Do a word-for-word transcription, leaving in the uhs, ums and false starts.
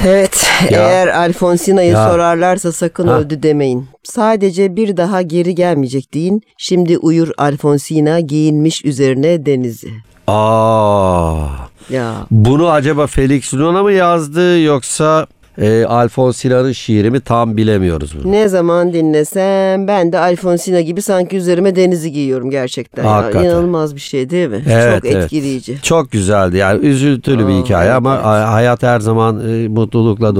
Evet, Ya. eğer Alfonsina'yı Ya. sorarlarsa sakın Ha. öldü demeyin. Sadece bir daha geri gelmeyecek deyin. Şimdi uyur Alfonsina, giyinmiş üzerine denizi. Aa. Ya. Bunu acaba Felix Luna mı yazdı yoksa e, Alfonsina'nın şiiri mi, tam bilemiyoruz bunu. Ne zaman dinlesem ben de Alfonsina gibi sanki üzerime denizi giyiyorum gerçekten. Ya. Hakikaten. İnanılmaz bir şey değil mi? Evet, Çok evet. etkileyici. Çok güzeldi yani, üzüntülü bir Aa, hikaye evet, ama evet. hayat her zaman e, mutlulukla